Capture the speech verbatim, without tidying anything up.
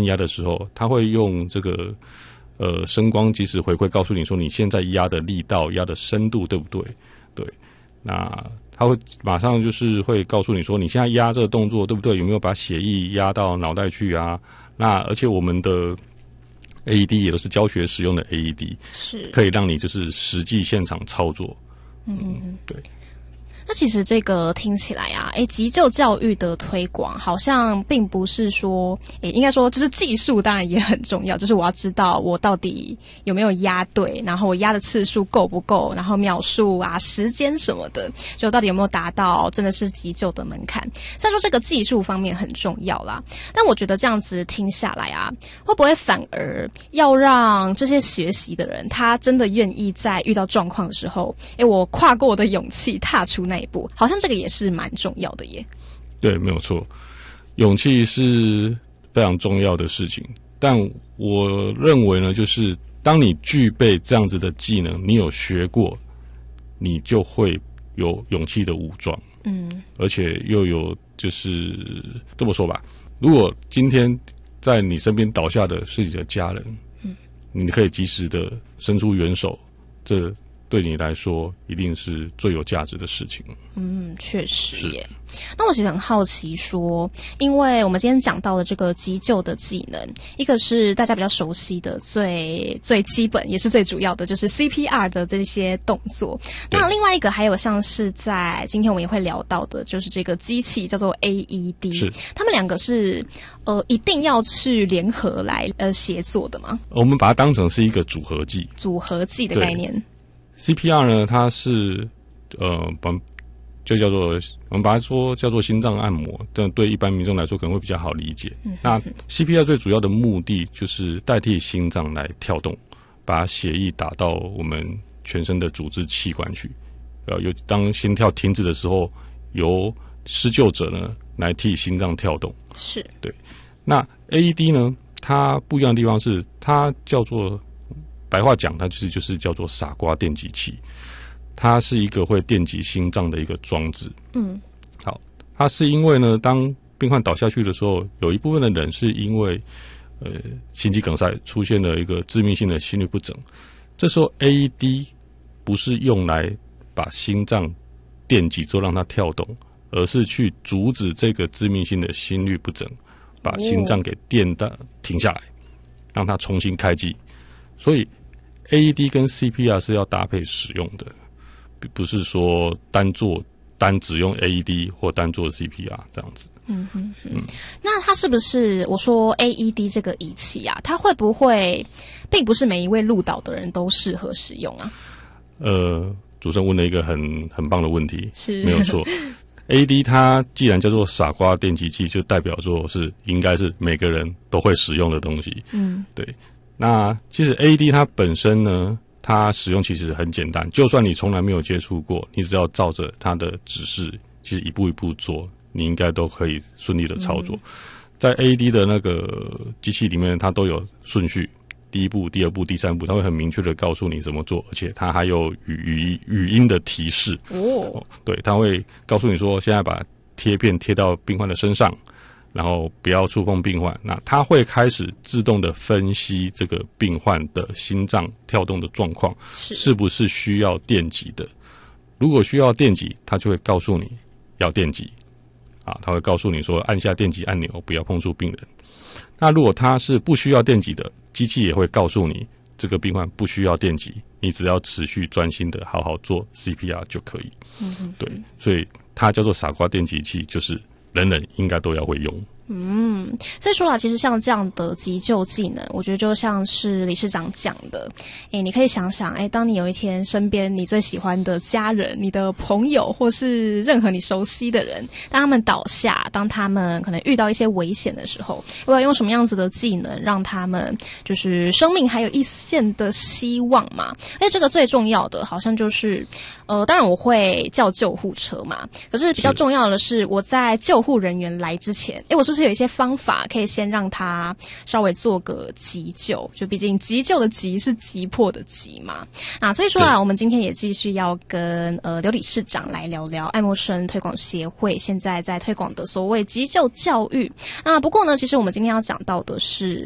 压的时候，它会用这个呃声光即时回馈告诉你说你现在压的力道、压的深度对不对？对，那它会马上就是会告诉你说你现在压这个动作对不对？有没有把血液压到脑袋去啊？那而且我们的 A E D 也都是教学使用的 A E D， 是可以让你就是实际现场操作。嗯嗯嗯，对。 那其实这个听起来啊，诶，急救教育的推广好像并不是说，诶，应该说就是技术当然也很重要，就是我要知道我到底有没有压对，然后我压的次数够不够，然后秒数啊、时间什么的，就到底有没有达到真的是急救的门槛。虽然说这个技术方面很重要啦，但我觉得这样子听下来啊，会不会反而要让这些学习的人，他真的愿意在遇到状况的时候，诶，我跨过我的勇气踏出那一步，好像这个也是蛮重要的耶。 对，没有错，勇气是非常重要的事情。但我认为呢，就是当你具备这样子的技能，你有学过，你就会有勇气的武装。嗯，而且又有就是这么说吧，如果今天在你身边倒下的是你的家人，嗯，你可以及时的伸出援手，这对你来说一定是最有价值的事情。 嗯，确实耶。那我其实很好奇说，因为我们今天讲到的这个急救的技能，一个是大家比较熟悉的最最基本也是最主要的，就是 C P R 的这些动作。那另外一个还有像是在今天我们也会聊到的，就是这个机器叫做 A E D， 是他们两个是呃一定要去联合来呃协作的吗？ 我们把它当成是一个组合技， 组合技的概念。 C P R 呢，它是呃，就叫做我们把它说叫做心脏按摩，但对一般民众来说可能会比较好理解。嗯、那 C P R 最主要的目的就是代替心脏来跳动，把血液打到我们全身的组织器官去。呃，有当心跳停止的时候，由施救者呢来替心脏跳动。 是对。那 A E D 呢，它不一样的地方是，它叫做白话讲，它就是就是叫做傻瓜电击器，它是一个会电击心脏的一个装置。嗯，好，它是因为呢，当病患倒下去的时候，有一部分的人是因为呃心肌梗塞出现了一个致命性的心律不整，这时候 A E D 不是用来把心脏电击之后让它跳动，而是去阻止这个致命性的心律不整，把心脏给电的停下来，让它重新开机。所以 A E D 跟 C P R 是要搭配使用的，不是说单做单只用 A E D 或单做 C P R 这样子。 嗯哼哼，嗯，那它是不是我说 A E D 这个仪器啊，它会不会并不是每一位路倒的人都适合使用啊？ 呃，主持人问了一个很很棒的问题， 是没有错。A E D 它既然叫做傻瓜电击器，就代表说是应该是每个人都会使用的东西。嗯，对。那其实 A E D 它本身呢，它使用其实很简单，就算你从来没有接触过，你只要照着它的指示，其实一步一步做，你应该都可以顺利的操作。嗯、在 A E D 的那个机器里面，它都有顺序，第一步、第二步、第三步，它会很明确的告诉你怎么做，而且它还有语语语音的提示。哦，对，它会告诉你说，现在把贴片贴到病患的身上。然后不要触碰病患，那它会开始自动的分析这个病患的心脏跳动的状况，是, 是不是需要电击的？如果需要电击，它就会告诉你要电击，啊，它会告诉你说按下电击按钮，不要碰触病人。那如果它是不需要电击的，机器也会告诉你这个病患不需要电击，你只要持续专心的好好做 C P R 就可以。嗯哼哼，对，所以它叫做傻瓜电击器，就是人人应该都要会用。 嗯，所以说啦，其实像这样的急救技能，我觉得就像是理事长讲的，诶，你可以想想，诶，当你有一天身边你最喜欢的家人、你的朋友，或是任何你熟悉的人，当他们倒下，当他们可能遇到一些危险的时候，我要用什么样子的技能让他们就是生命还有一线的希望嘛？而且这个最重要的，好像就是呃，当然我会叫救护车嘛，可是比较重要的是，我在救护人员来之前，诶，我是不是是有一些方法可以先让他稍微做个急救？就毕竟急救的急是急迫的急嘛。啊，所以说啊，我们今天也继续要跟呃刘理事长来聊聊爱默生推广协会现在在推广的所谓急救教育。那不过呢，其实我们今天要讲到的是